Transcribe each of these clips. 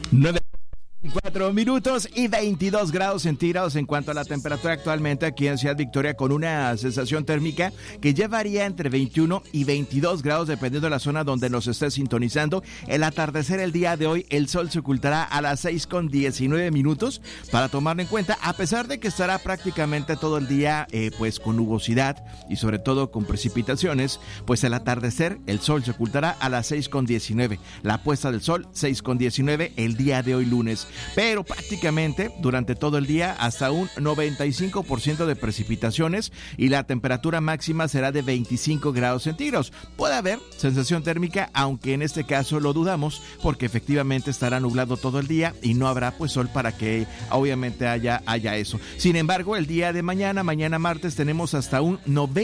9:04 y 22 grados centígrados en cuanto a la temperatura actualmente aquí en Ciudad Victoria, con una sensación térmica que ya varía entre 21 y 22 grados dependiendo de la zona donde nos esté sintonizando. El atardecer el día de hoy, el sol se ocultará a las 6:19 para tomarlo en cuenta, a pesar de que estará prácticamente todo el día pues con nubosidad y sobre todo con precipitaciones. Pues el atardecer el sol se ocultará a las 6:19, la puesta del sol 6:19 el día de hoy lunes. Pero prácticamente durante todo el día hasta un 95% de precipitaciones y la temperatura máxima será de 25 grados centígrados. Puede haber sensación térmica, aunque en este caso lo dudamos porque efectivamente estará nublado todo el día y no habrá pues sol para que obviamente haya eso. Sin embargo, el día de mañana martes, tenemos hasta un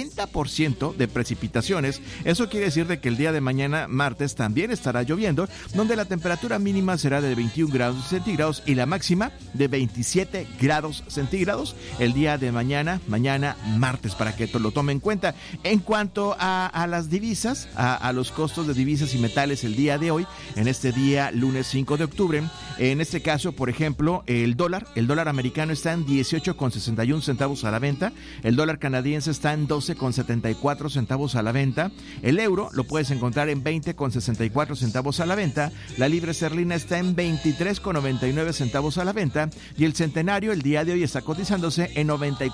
90% de precipitaciones. Eso quiere decir de que el día de mañana martes también estará lloviendo, donde la temperatura mínima será de 21 grados centígrados y la máxima de 27 grados centígrados el día de mañana martes, para que lo tome en cuenta. En cuanto a las divisas, a los costos de divisas y metales el día de hoy, en este día lunes 5 de octubre, en este caso, por ejemplo, el dólar americano está en 18,61 centavos a la venta, el dólar canadiense está en 12,74 centavos a la venta, el euro lo puedes encontrar en 20,64 centavos a la venta, la libra esterlina está en 23,99 centavos a la venta y el centenario el día de hoy está cotizándose en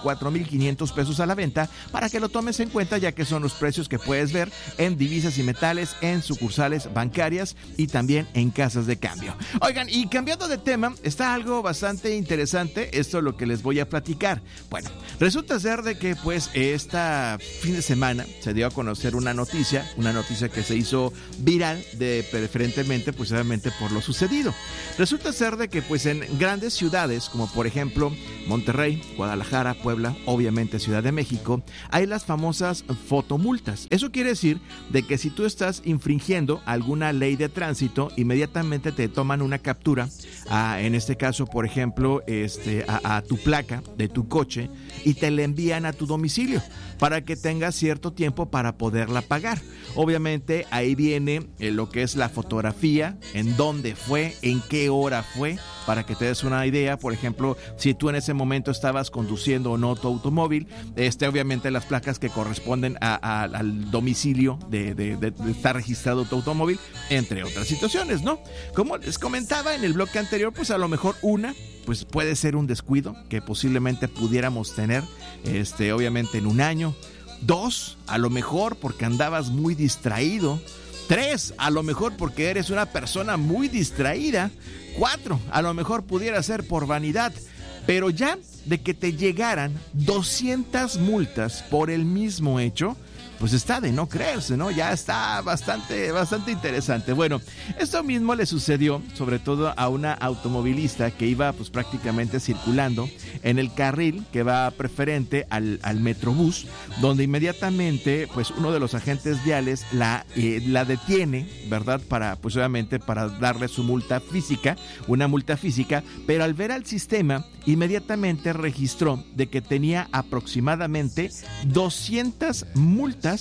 94,500 pesos a la venta, para que lo tomes en cuenta, ya que son los precios que puedes ver en divisas y metales, en sucursales bancarias y también en casas de cambio. Oigan, y cambiando de tema, está algo bastante interesante, esto es lo que les voy a platicar. Bueno, resulta ser de que pues esta fin de semana se dio a conocer una noticia que se hizo viral preferentemente pues obviamente por lo sucedido. Resulta ser de que pues en grandes ciudades como por ejemplo Monterrey, Guadalajara, Puebla, obviamente Ciudad de México, hay las famosas fotomultas. Eso quiere decir de que si tú estás infringiendo alguna ley de tránsito, inmediatamente te toman una captura, en este caso por ejemplo a tu placa de tu coche y te la envían a tu domicilio para que tengas cierto tiempo para poderla pagar. Obviamente ahí viene lo que es la fotografía, en dónde fue, en qué hora fue, para que te des una idea. Por ejemplo, si tú en ese momento estabas conduciendo o no tu automóvil, obviamente las placas que corresponden al domicilio de estar registrado tu automóvil, entre otras situaciones, ¿no? Como les comentaba en el bloque anterior, pues a lo mejor pues puede ser un descuido que posiblemente pudiéramos tener, obviamente en un año. 2, a lo mejor porque andabas muy distraído. 3, a lo mejor porque eres una persona muy distraída. 4, a lo mejor pudiera ser por vanidad. Pero ya de que te llegaran 200 multas por el mismo hecho, pues está de no creerse, ¿no? Ya está bastante interesante. Bueno, esto mismo le sucedió sobre todo a una automovilista que iba pues prácticamente circulando en el carril que va preferente al Metrobús, donde inmediatamente pues uno de los agentes viales la detiene, ¿verdad? Pues obviamente para darle su multa física, una multa física, pero al ver al sistema inmediatamente registró de que tenía aproximadamente 200 multas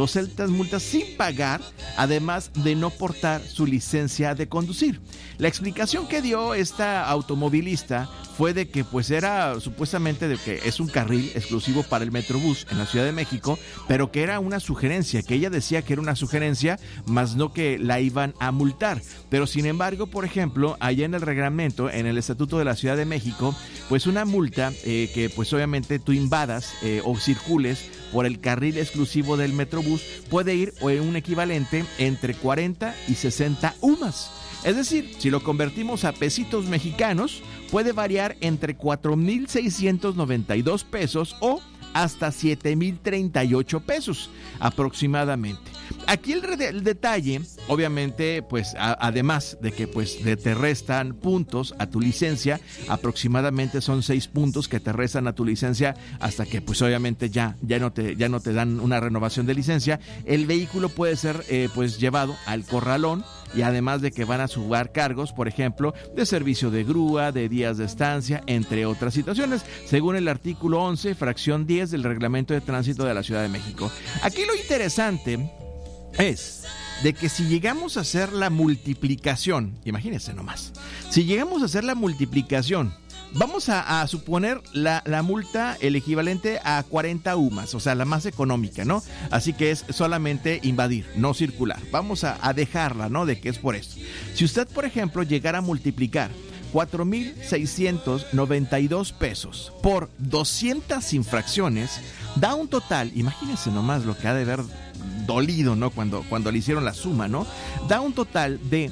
sin pagar, además de no portar su licencia de conducir. La explicación que dio esta automovilista fue de que pues era supuestamente de que es un carril exclusivo para el Metrobús en la Ciudad de México, pero que era una sugerencia, que ella decía que era una sugerencia, más no que la iban a multar. Pero sin embargo, por ejemplo, allá en el reglamento, en el Estatuto de la Ciudad de México, pues una multa que pues obviamente tú invadas o circules por el carril exclusivo del Metrobús puede ir en un equivalente entre 40 y 60 UMAS. Es decir, si lo convertimos a pesitos mexicanos, puede variar entre 4,692 pesos o hasta 7,038 pesos aproximadamente. Aquí el detalle, obviamente, pues además de que pues te restan puntos a tu licencia, aproximadamente son 6 puntos que te restan a tu licencia hasta que pues obviamente ya no te dan una renovación de licencia. El vehículo puede ser pues llevado al corralón, y además de que van a sumar cargos, por ejemplo, de servicio de grúa, de días de estancia, entre otras situaciones, según el artículo 11, fracción 10 del Reglamento de Tránsito de la Ciudad de México. Aquí lo interesante es de que si llegamos a hacer la multiplicación, imagínense nomás, si llegamos a hacer la multiplicación, vamos a suponer la multa el equivalente a 40 UMAS, o sea, la más económica, ¿no? Así que es solamente invadir, no circular. Vamos a dejarla, ¿no? De que es por eso. Si usted, por ejemplo, llegara a multiplicar 4,692 pesos por 200 infracciones, da un total, imagínense nomás lo que ha de haber dolido, ¿no? Cuando le hicieron la suma, ¿no? Da un total de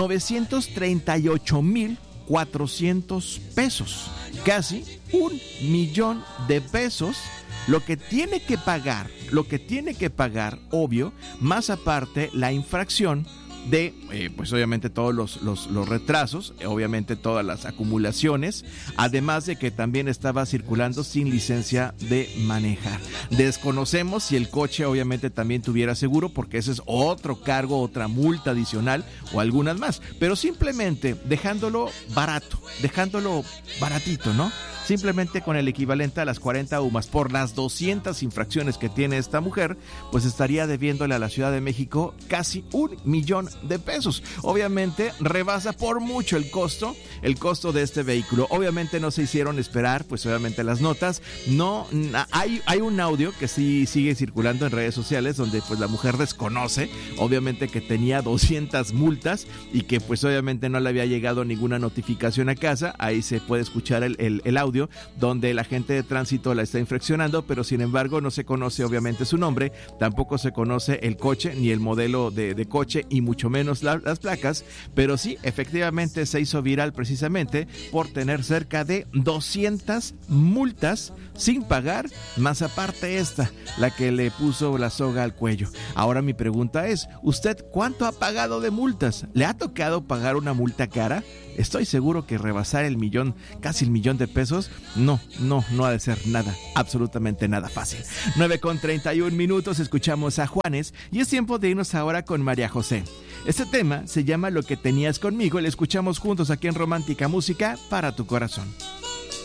938,400 pesos, casi 1,000,000 de pesos, lo que tiene que pagar, obvio, más aparte la infracción de, pues obviamente todos los retrasos, obviamente todas las acumulaciones, además de que también estaba circulando sin licencia de manejar. Desconocemos si el coche obviamente también tuviera seguro, porque ese es otro cargo, otra multa adicional o algunas más, pero simplemente dejándolo baratito, ¿no? Simplemente con el equivalente a las 40 UMAS por las 200 infracciones que tiene esta mujer, pues estaría debiéndole a la Ciudad de México casi 1,000,000 de pesos. Obviamente rebasa por mucho el costo de este vehículo. Obviamente no se hicieron esperar, pues obviamente las notas. No, hay un audio que sí sigue circulando en redes sociales donde pues la mujer desconoce, obviamente, que tenía 200 multas y que pues obviamente no le había llegado ninguna notificación a casa. Ahí se puede escuchar el audio donde el agente de tránsito la está infraccionando, pero sin embargo no se conoce obviamente su nombre, tampoco se conoce el coche ni el modelo de coche y mucho menos las placas, pero sí, efectivamente se hizo viral precisamente por tener cerca de 200 multas sin pagar, más aparte esta, la que le puso la soga al cuello. Ahora mi pregunta es, ¿usted cuánto ha pagado de multas? ¿Le ha tocado pagar una multa cara? Estoy seguro que rebasar el 1,000,000, casi el 1,000,000 de pesos, no ha de ser nada, absolutamente nada fácil. 9:31, escuchamos a Juanes y es tiempo de irnos ahora con María José. Este tema se llama Lo que tenías conmigo y lo escuchamos juntos aquí en Romántica Música para tu corazón.